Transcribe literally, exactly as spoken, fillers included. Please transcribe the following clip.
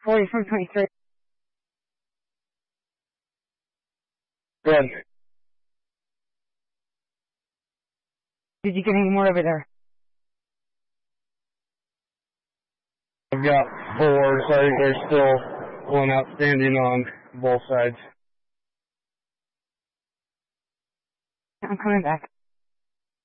forty from twenty-three. Good. Did you get any more over there? I've got four, so I think there's still one outstanding on both sides. I'm coming back.